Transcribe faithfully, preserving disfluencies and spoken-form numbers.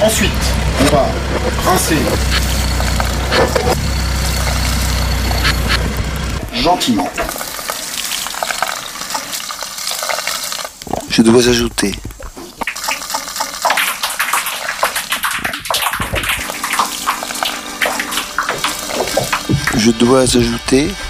Ensuite, on va rincer gentiment. Je dois ajouter Je dois ajouter